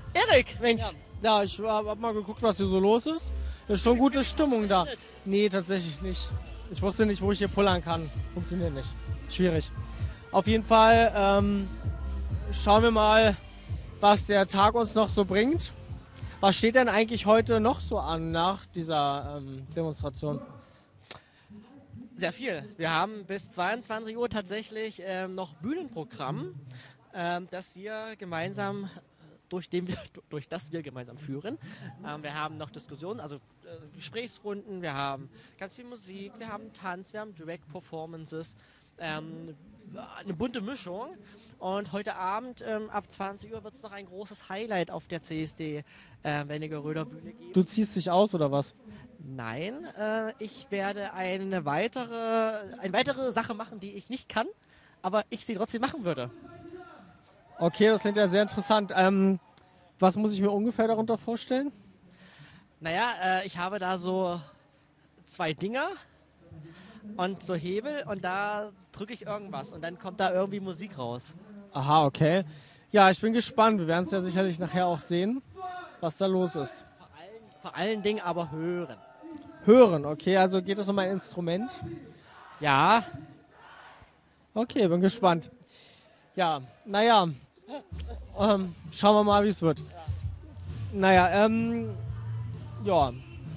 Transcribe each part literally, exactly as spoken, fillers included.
Erik, Mensch. Ja, ja ich habe mal geguckt, was hier so los ist. Ist schon gute Stimmung da. Nee, tatsächlich nicht. Ich wusste nicht, wo ich hier pullern kann. Funktioniert nicht. Schwierig. Auf jeden Fall ähm, schauen wir mal, was der Tag uns noch so bringt. Was steht denn eigentlich heute noch so an nach dieser ähm, Demonstration? Sehr viel. Wir haben bis zweiundzwanzig Uhr tatsächlich ähm, noch Bühnenprogramm, ähm, das wir gemeinsam, durch, dem wir, durch das wir gemeinsam führen. Ähm, wir haben noch Diskussionen, also äh, Gesprächsrunden, wir haben ganz viel Musik, wir haben Tanz, wir haben Drag-Performances, ähm, eine bunte Mischung. Und heute Abend ähm, ab zwanzig Uhr wird es noch ein großes Highlight auf der C S D äh, Wernigeröder Bühne geben. Du ziehst dich aus oder was? Nein, äh, ich werde eine weitere, eine weitere Sache machen, die ich nicht kann, aber ich sie trotzdem machen würde. Okay, das klingt ja sehr interessant. Ähm, was muss ich mir ungefähr darunter vorstellen? Naja, äh, ich habe da so zwei Dinger und so Hebel und da drücke ich irgendwas und dann kommt da irgendwie Musik raus. Aha, okay. Ja, ich bin gespannt. Wir werden es ja sicherlich nachher auch sehen, was da los ist. Vor allen, vor allen Dingen aber hören. Hören, okay, also geht es um ein Instrument? Ja. Okay, bin gespannt. Ja, naja, ähm, schauen wir mal, wie es wird. Naja, ähm, ja.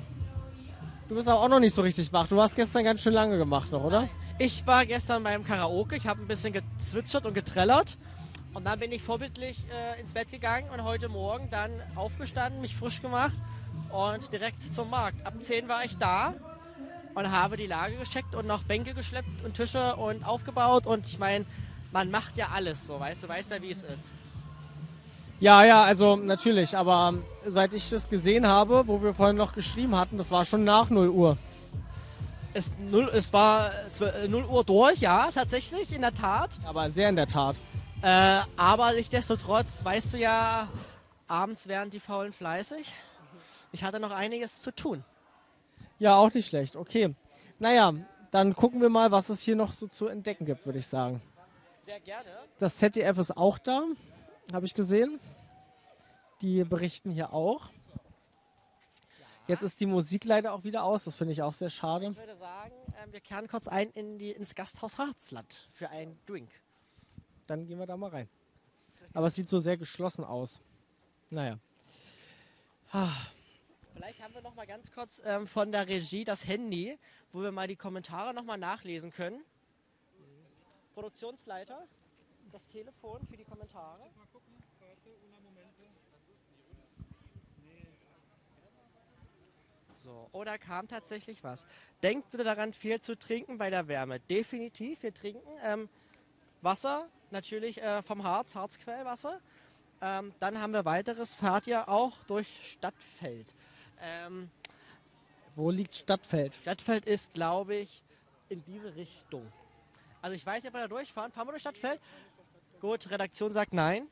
Du bist aber auch noch nicht so richtig wach. Du hast gestern ganz schön lange gemacht noch, oder? Ich war gestern beim Karaoke, ich habe ein bisschen gezwitschert und getrellert und dann bin ich vorbildlich äh, ins Bett gegangen und heute Morgen dann aufgestanden, mich frisch gemacht und direkt zum Markt. Ab zehn war ich da und habe die Lage gecheckt und noch Bänke geschleppt und Tische und aufgebaut und ich meine, man macht ja alles so, weißt du, weißt ja, wie es ist. Ja, ja, also natürlich, aber soweit ich das gesehen habe, wo wir vorhin noch geschrieben hatten, das war schon nach null Uhr. Es, null, es war null Uhr durch, ja, tatsächlich, in der Tat. Aber sehr in der Tat. Äh, aber nichtsdestotrotz, weißt du ja, abends wären die Faulen fleißig. Ich hatte noch einiges zu tun. Ja, auch nicht schlecht, okay. Naja, dann gucken wir mal, was es hier noch so zu entdecken gibt, würde ich sagen. Sehr gerne. Das Z D F ist auch da, habe ich gesehen. Die berichten hier auch. Jetzt ist die Musik leider auch wieder aus, das finde ich auch sehr schade. Ich würde sagen, äh, wir kehren kurz ein in die, ins Gasthaus Harzland für einen Drink. Dann gehen wir da mal rein. Aber es sieht so sehr geschlossen aus. Naja. Ah. Vielleicht haben wir noch mal ganz kurz ähm, von der Regie das Handy, wo wir mal die Kommentare noch mal nachlesen können. Produktionsleiter, das Telefon für die Kommentare. Mal gucken. So, oh, da kam tatsächlich was. Denkt bitte daran, viel zu trinken bei der Wärme. Definitiv, wir trinken ähm, Wasser, natürlich äh, vom Harz, Harzquellwasser. Ähm, dann haben wir weiteres, fahrt ihr auch durch Stadtfeld. Ähm, Wo liegt Stadtfeld? Stadtfeld ist, glaube ich, in diese Richtung. Also ich weiß nicht, ob wir da durchfahren. Fahren wir durch Stadtfeld? Gut, Redaktion sagt nein.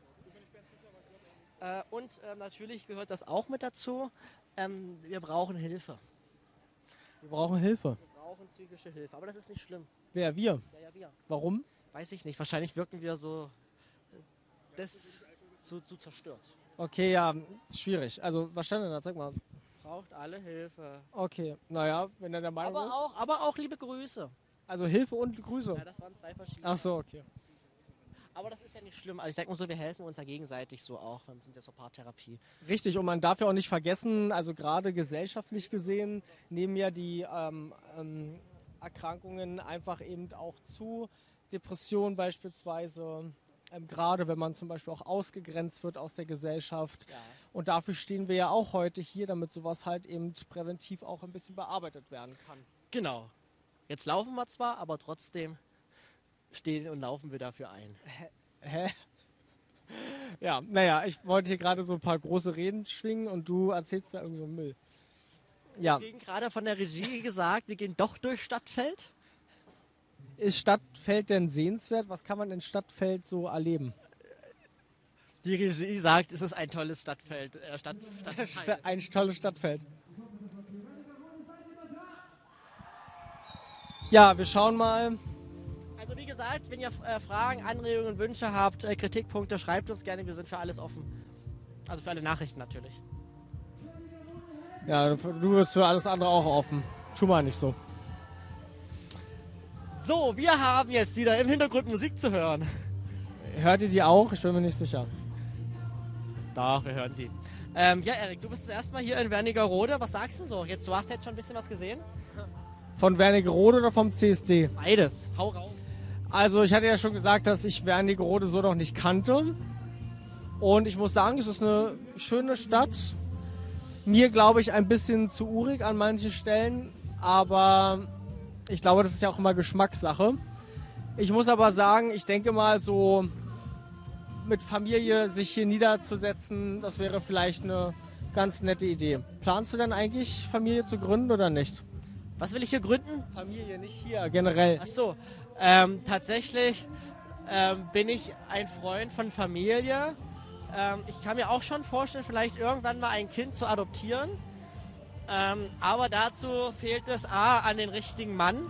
Äh, und äh, natürlich gehört das auch mit dazu. Ähm, wir brauchen Hilfe. Wir brauchen Hilfe. Wir brauchen psychische Hilfe, aber das ist nicht schlimm. Wer? Wir? Ja, ja, wir. Warum? Weiß ich nicht. Wahrscheinlich wirken wir so äh, das so, so zerstört. Okay, ja, schwierig. Also, was stand denn da? Sag mal. Braucht alle Hilfe. Okay, naja, wenn er der Meinung Aber ist. auch, aber auch liebe Grüße. Also Hilfe und Grüße. Ja, das waren zwei verschiedene. Ach so, okay. Aber das ist ja nicht schlimm. Also ich sag mal so, wir helfen uns ja gegenseitig so auch. Wir sind ja so Paartherapie. Richtig, und man darf ja auch nicht vergessen, also gerade gesellschaftlich gesehen nehmen ja die ähm, ähm, Erkrankungen einfach eben auch zu. Depression beispielsweise, ähm, gerade wenn man zum Beispiel auch ausgegrenzt wird aus der Gesellschaft. Ja. Und dafür stehen wir ja auch heute hier, damit sowas halt eben präventiv auch ein bisschen bearbeitet werden kann. Genau. Jetzt laufen wir zwar, aber trotzdem stehen und laufen wir dafür ein. Hä? Ja, naja, ich wollte hier gerade so ein paar große Reden schwingen und du erzählst da irgendwie so Müll. Ja. Wir kriegen gerade von der Regie gesagt, wir gehen doch durch Stadtfeld. Ist Stadtfeld denn sehenswert? Was kann man in Stadtfeld so erleben? Die Regie sagt, es ist ein tolles Stadtfeld. Äh, Stadt, Sta- ein tolles Stadtfeld. Ja, wir schauen mal. Also wie gesagt, wenn ihr äh, Fragen, Anregungen, Wünsche habt, äh, Kritikpunkte, schreibt uns gerne, wir sind für alles offen. Also für alle Nachrichten natürlich. Ja, du wirst für alles andere auch offen. Tu mal nicht so. So, wir haben jetzt wieder im Hintergrund Musik zu hören. Hört ihr die auch? Ich bin mir nicht sicher. Doch, wir hören die. Ähm, ja, Erik, du bist das erste Mal hier in Wernigerode. Was sagst du so? Jetzt, du hast jetzt schon ein bisschen was gesehen? Von Wernigerode oder vom C S D? Beides. Hau raus. Also ich hatte ja schon gesagt, dass ich Wernigerode so noch nicht kannte. Und ich muss sagen, es ist eine schöne Stadt. Mir, glaube ich, ein bisschen zu urig an manchen Stellen. Aber ich glaube, das ist ja auch immer Geschmackssache. Ich muss aber sagen, ich denke mal so mit Familie sich hier niederzusetzen, das wäre vielleicht eine ganz nette Idee. Planst du denn eigentlich Familie zu gründen oder nicht? Was will ich hier gründen? Familie, nicht hier, generell. Ach so, ähm, tatsächlich ähm, bin ich ein Freund von Familie. Ähm, ich kann mir auch schon vorstellen, vielleicht irgendwann mal ein Kind zu adoptieren. Ähm, aber dazu fehlt es A, an den richtigen Mann,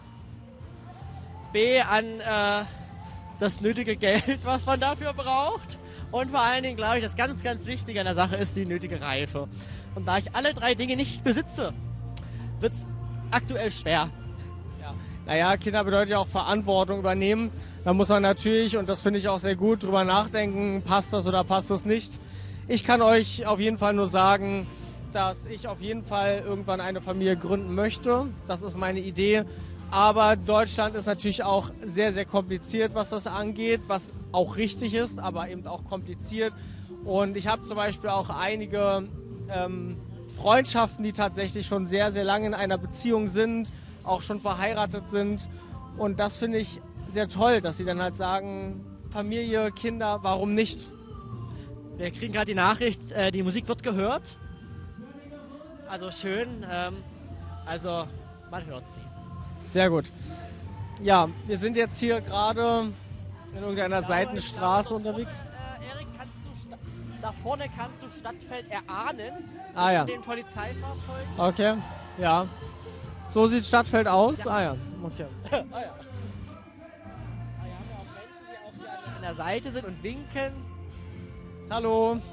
B, an äh, das nötige Geld, was man dafür braucht. Und vor allen Dingen, glaube ich, das ganz, ganz Wichtige an der Sache ist die nötige Reife. Und da ich alle drei Dinge nicht besitze, wird es aktuell schwer. Ja. Naja, Kinder bedeutet ja auch Verantwortung übernehmen. Da muss man natürlich, und das finde ich auch sehr gut, drüber nachdenken, passt das oder passt das nicht. Ich kann euch auf jeden Fall nur sagen, dass ich auf jeden Fall irgendwann eine Familie gründen möchte. Das ist meine Idee. Aber Deutschland ist natürlich auch sehr, sehr kompliziert, was das angeht, was auch richtig ist, aber eben auch kompliziert. Und ich habe zum Beispiel auch einige ähm, Freundschaften, die tatsächlich schon sehr, sehr lange in einer Beziehung sind, auch schon verheiratet sind. Und das finde ich sehr toll, dass sie dann halt sagen, Familie, Kinder, warum nicht? Wir kriegen gerade die Nachricht, äh, die Musik wird gehört. Also schön, ähm, also man hört sie. Sehr gut. Ja, wir sind jetzt hier gerade in irgendeiner Seitenstraße unterwegs. Äh, Erik, kannst du Sta- da vorne kannst du Stadtfeld erahnen. Ah ja. Den Polizeifahrzeugen. Okay, ja. So sieht Stadtfeld aus? Ja. Ah ja, okay. Ah ja. Ah, hier haben wir auch Menschen, die auch hier an der Seite sind und winken. Hallo. Und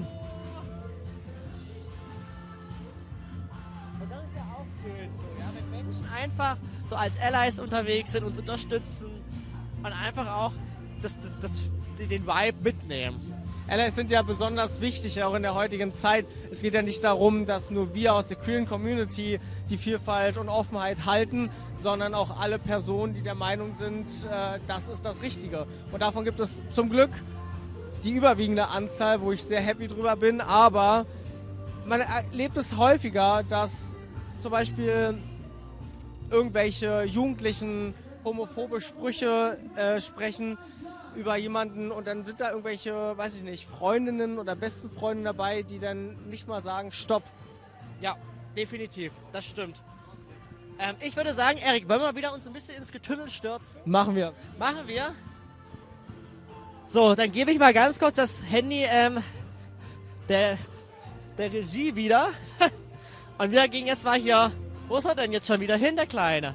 das ist ja auch schön so, ja, wenn Menschen einfach so als Allies unterwegs sind, uns unterstützen und einfach auch das, das, das, den Vibe mitnehmen. Allies sind ja besonders wichtig, auch in der heutigen Zeit. Es geht ja nicht darum, dass nur wir aus der queeren Community die Vielfalt und Offenheit halten, sondern auch alle Personen, die der Meinung sind, äh, das ist das Richtige. Und davon gibt es zum Glück die überwiegende Anzahl, wo ich sehr happy drüber bin. Aber man erlebt es häufiger, dass zum Beispiel irgendwelche Jugendlichen homophobe Sprüche äh, sprechen über jemanden und dann sind da irgendwelche, weiß ich nicht, Freundinnen oder besten Freundinnen dabei, die dann nicht mal sagen, stopp. Ja, definitiv, das stimmt. Ähm, ich würde sagen, Erik, wollen wir wieder uns ein bisschen ins Getümmel stürzen? Machen wir. Machen wir. So, dann gebe ich mal ganz kurz das Handy ähm, der, der Regie wieder. Und wir gehen jetzt mal hier. Wo ist er denn jetzt schon wieder hin, der Kleine?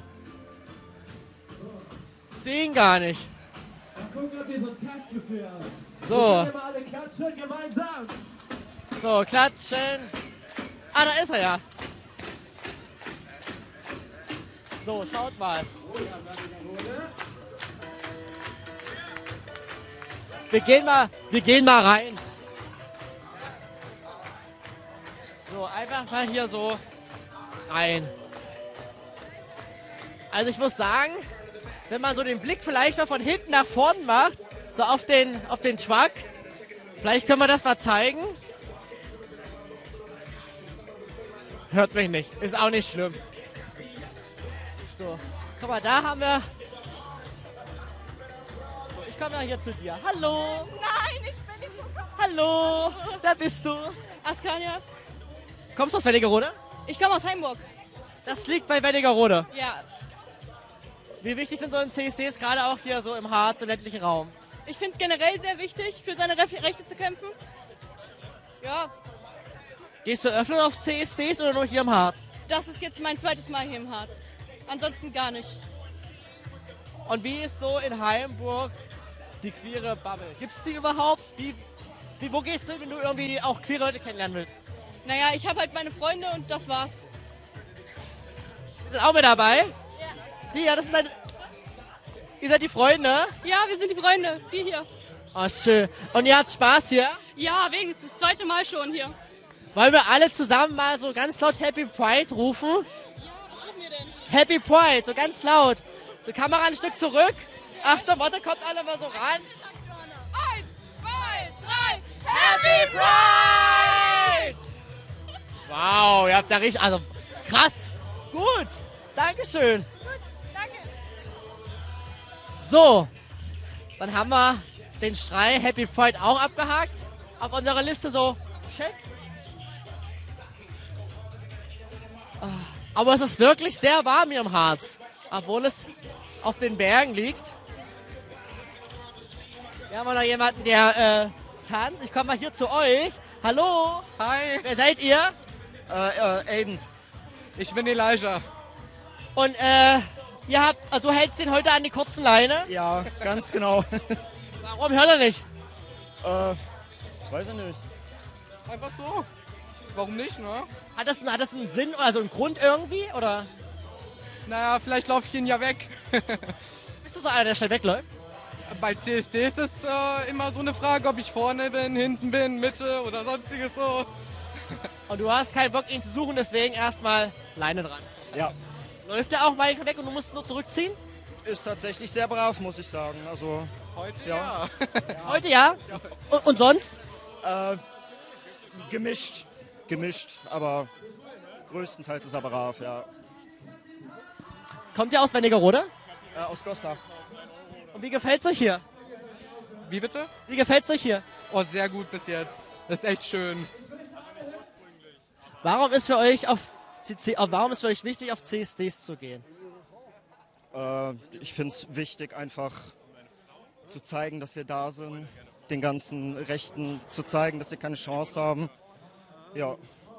Ich sehe ihn gar nicht. Guck mal, wie so ein Taktgefühl aus. So. Wir können mal alle klatschen gemeinsam. So, klatschen. Ah, da ist er ja. So, schaut mal. Wir gehen mal, wir gehen mal rein. So, einfach mal hier so rein. Also ich muss sagen, wenn man so den Blick vielleicht mal von hinten nach vorn macht, so auf den, auf den Truck, vielleicht können wir das mal zeigen. Hört mich nicht, ist auch nicht schlimm. So, guck mal, da haben wir... So, ich komme mal hier zu dir. Hallo! Nein, ich bin nicht gekommen. Hallo! Da bist du. Askania, Kommst du aus Wernigerode? ich komme aus Hamburg. Das liegt bei Wernigerode. Ja, Wie wichtig sind so ein C S Ds, gerade auch hier so im Harz, im ländlichen Raum? ich finde es generell sehr wichtig, für seine Re Rechte zu kämpfen. Ja, Gehst du öfter auf C S Ds oder nur hier im Harz? das ist jetzt mein zweites Mal hier im Harz. Ansonsten gar nicht. Und wie ist so in Hamburg die queere Bubble? Gibt's die überhaupt? Wie, Wie, wo gehst du, wenn du irgendwie auch queere Leute kennenlernen willst? Naja, ich habe halt meine Freunde und das war's. Sind auch mit dabei? Ja. Die, ja, das sind deine... Ihr seid die Freunde? Ja, wir sind die Freunde. Wir hier. Oh, schön. Und ihr habt Spaß hier? Ja, wenigstens. Das zweite Mal schon hier. Wollen wir alle zusammen mal so ganz laut Happy Pride rufen? Ja, was rufen wir denn? Happy Pride, so ganz laut. Die Kamera ein Stück zurück. Achtung, warte, kommt alle mal so ran. Eins, zwei, drei. Happy Pride! Wow, ihr habt da richtig, also krass. Gut, Dankeschön. Gut, danke. So, dann haben wir den Schrei Happy Pride auch abgehakt. Auf unserer Liste so, check. Aber es ist wirklich sehr warm hier im Harz, obwohl es auf den Bergen liegt. Wir haben auch noch jemanden, der äh, tanzt. Ich komme mal hier zu euch. Hallo, Hi, wer seid ihr? äh, äh, Aiden. Ich bin Elijah. Und äh, ihr habt, also du hältst ihn heute an die kurzen Leine. Ja, ganz genau. Warum hört er nicht? äh, weiß ich nicht. Einfach so. Warum nicht, ne? Hat das, hat das einen Sinn, also einen Grund irgendwie? Oder Naja, vielleicht laufe ich ihn ja weg. bist du so einer, der schnell wegläuft? Bei C S D ist es äh, immer so eine Frage, ob ich vorne bin, hinten bin, Mitte oder sonstiges so. Und du hast keinen Bock, ihn zu suchen, deswegen erstmal Leine dran. Ja, Läuft er auch manchmal weg und du musst nur zurückziehen? ist tatsächlich sehr brav, muss ich sagen. Also heute ja. Heute ja? Und, und sonst? äh, gemischt, gemischt, aber größtenteils ist er brav, ja. Kommt ihr aus Wernigerode? Äh, aus Goslar. Und wie gefällt's euch hier? Wie bitte? Wie gefällt's euch hier? Oh, sehr gut bis jetzt. Das ist echt schön. Warum ist für euch auf C C, äh, warum ist für euch wichtig, auf C S Ds zu gehen? Äh, ich finde es wichtig, einfach zu zeigen, dass wir da sind, den ganzen Rechten zu zeigen, dass sie keine Chance haben. Ja,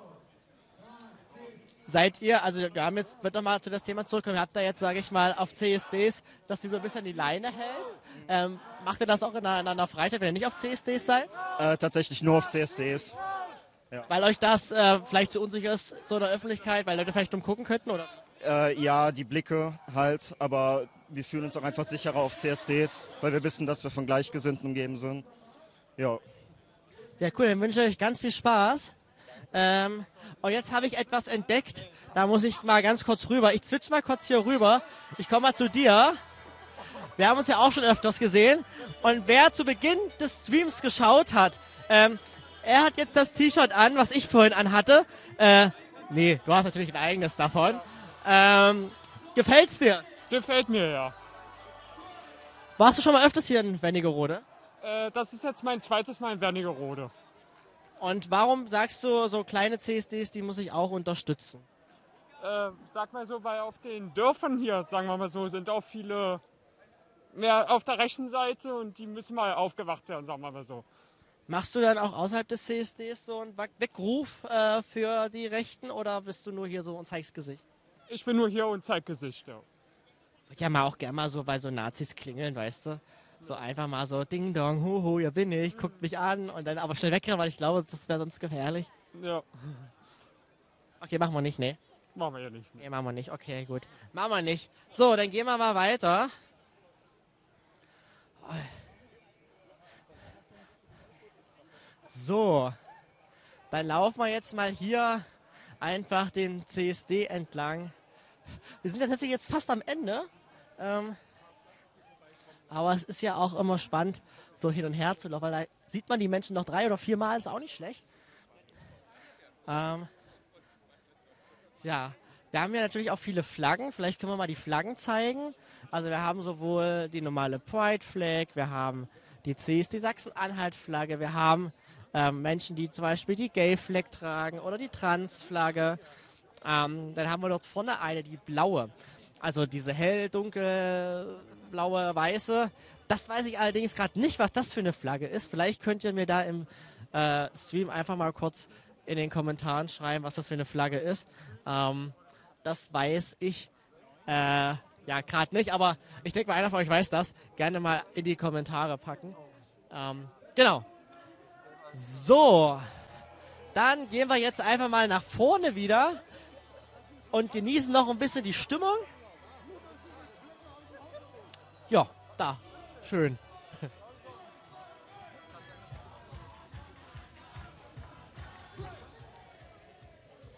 Seid ihr, also wir haben jetzt, wird nochmal zu das Thema zurückkommen, ihr habt da jetzt, sage ich mal, auf C S Ds, dass du so ein bisschen die Leine hältst. Ähm, macht ihr das auch in einer, in einer Freizeit, wenn ihr nicht auf C S Ds seid? äh, tatsächlich nur auf C S Ds. Weil euch das äh, vielleicht zu unsicher ist, so in der Öffentlichkeit, weil Leute vielleicht dumm gucken könnten, oder? Äh, ja, die Blicke halt, aber wir fühlen uns auch einfach sicherer auf C S Ds, weil wir wissen, dass wir von Gleichgesinnten umgeben sind. Ja. Ja, cool, dann wünsche ich euch ganz viel Spaß. Ähm, und jetzt habe ich etwas entdeckt, da muss ich mal ganz kurz rüber. Ich switch mal kurz hier rüber. Ich komme mal zu dir. Wir haben uns ja auch schon öfters gesehen. Und wer zu Beginn des Streams geschaut hat, ähm, er hat jetzt das T-Shirt an, was ich vorhin anhatte. Äh, nee, du hast natürlich ein eigenes davon. Ähm, gefällt's dir? Gefällt mir ja. Warst du schon mal öfters hier in Wernigerode? Äh, das ist jetzt mein zweites Mal in Wernigerode. Und warum sagst du, so kleine C S Ds, die muss ich auch unterstützen? Äh, sag mal so, weil auf den Dörfern hier, sagen wir mal so, sind auch viele mehr auf der rechten Seite und die müssen mal aufgewacht werden, sagen wir mal so. Machst du dann auch außerhalb des C S Ds so einen Wack- Weckruf äh, für die Rechten oder bist du nur hier so und zeigst Gesicht? Ich bin nur hier und zeig Gesicht, ja. Ich ja mal auch gerne mal so bei so Nazis klingeln, weißt du? So einfach mal so Ding Dong, huhu, hier bin ich, guckt mich an und dann aber schnell wegrennen, weil ich glaube, das wäre sonst gefährlich. Ja, Okay, machen wir nicht, nee. machen wir ja nicht. Nee, machen wir nicht, okay, gut. Machen wir nicht. So, dann gehen wir mal weiter. So, dann laufen wir jetzt mal hier einfach den C S D entlang. Wir sind ja tatsächlich jetzt fast am Ende. Ähm, aber es ist ja auch immer spannend, so hin und her zu laufen, weil da sieht man die Menschen noch drei oder vier Mal, ist auch nicht schlecht. Ähm, ja, wir haben ja natürlich auch viele Flaggen. Vielleicht können wir mal die Flaggen zeigen. Also wir haben sowohl die normale Pride Flag, wir haben die C S D Sachsen-Anhalt-Flagge, wir haben ähm, Menschen, die zum Beispiel die Gay Flag tragen oder die Trans-Flagge. Ähm, dann haben wir dort vorne eine, die blaue. Also diese hell, dunkel, blaue, weiße. Das weiß ich allerdings gerade nicht, was das für eine Flagge ist. Vielleicht könnt ihr mir da im äh, Stream einfach mal kurz in den Kommentaren schreiben, was das für eine Flagge ist. Ähm, das weiß ich äh, ja gerade nicht, aber ich denke mal, einer von euch weiß das. Gerne mal in die Kommentare packen. Ähm, genau. So, dann gehen wir jetzt einfach mal nach vorne wieder und genießen noch ein bisschen die Stimmung. Ja, da, schön.